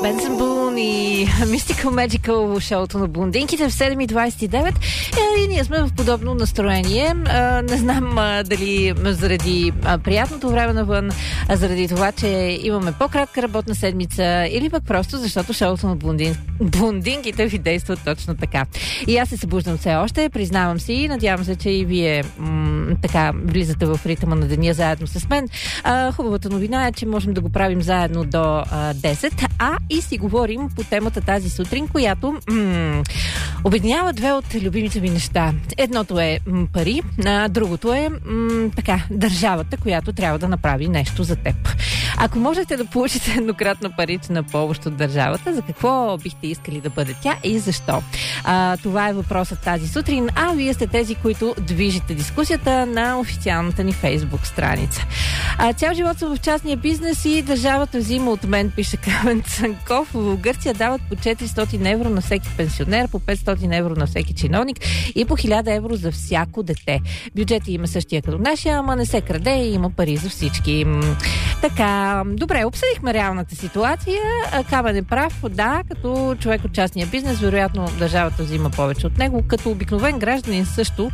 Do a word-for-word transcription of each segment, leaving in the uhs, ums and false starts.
Бенсън Бун и Mystical Magical шоуто на блондинките в седем и двайсет и девет. И ние сме в подобно настроение. А, не знам а, дали заради а, приятното време навън, а заради това, че имаме по-кратка работна седмица, или пък просто защото шоуто на блондин... блондинките ви действат точно така. И аз се събуждам все още, признавам си, и надявам се, че и вие м- така влизате в ритъма на деня заедно с мен. А, хубавата новина е, че можем да го правим заедно до а, десет, а и си говорим по темата тази сутрин, която м- обединява две от любимите ми неща. Едното е м- пари, а другото е м- така, държавата, която трябва да направи нещо за теб. Ако можете да получите еднократна парична помощ от държавата, за какво бихте искали да бъде тя и защо? А, това е въпросът тази сутрин, а вие сте тези, които движите дискусията на официалната ни Фейсбук страница. А, цял живот съм в частния бизнес и държавата взима от мен, пише Камен Цанков. В Гърция дават по четиристотин евро на всеки пенсионер, по петстотин евро на всеки чиновник и по хиляда евро за всяко дете. Бюджетът има същия като нашия, ама не се краде и има пари за всички. Така, добре, обсъдихме реалната ситуация. Камен е прав, да, като човек от частния бизнес, вероятно държавата взима повече от него, като обикновен гражданин също,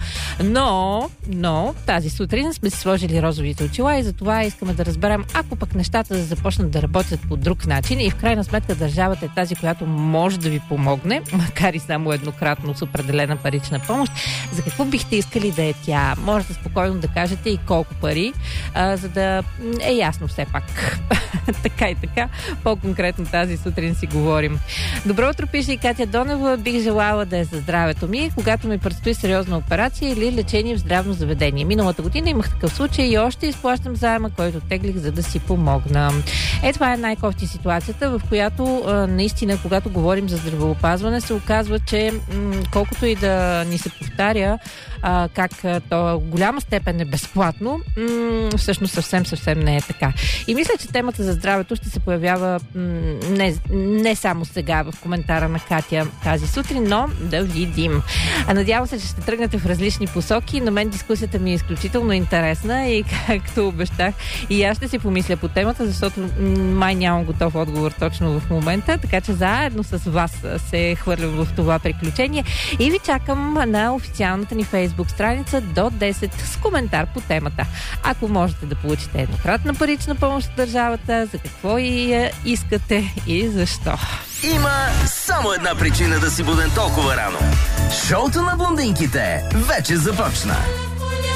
но, но тази сутрин сме си сложили розовите очила и затова искаме да разберем, ако пък нещата да започнат да работят по друг начин и в крайна сметка държавата е тази, която може да ви помогне, макар и само еднократно с определена парична помощ, за какво бихте искали да е тя? Можете спокойно да кажете и колко пари, а, за да е ясно все пак. Така и така, по-конкретно тази сутрин си говорим. Добро утро, пише и Катя Донева. Бих желала да е за здравето ми, когато ми предстои сериозна операция или лечение в здравно заведение. Миналата година имах такъв случай и още изплащам заема, който теглих, за да си помогна. Е, това е най-кофти ситуацията, в която а, наистина, когато говорим за здравеопазване, се оказва, че м- колкото и да ни се повтаря а, как а, то в голяма степен е безплатно, м- всъщност съвсем, съвсем не е така. И мисля, че темата за здравето ще се появява м- не, не само сега в коментара на Катя тази сутрин, но да видим. А надявам се, че ще тръгнете в различни посоки. На мен дискусията ми е изключително интересна и както обещах, и аз ще си помисля по темата, защото м- май нямам готов отговор точно в момента, така че заедно с вас се хвърлям в това приключение и ви чакам на официалната ни Фейсбук страница до десет с коментар по темата. Ако можете да получите еднократна парична помощ от държавата, за какво и я искате и защо? Има само една причина да си буден толкова рано. Шоуто на блондинките вече започна.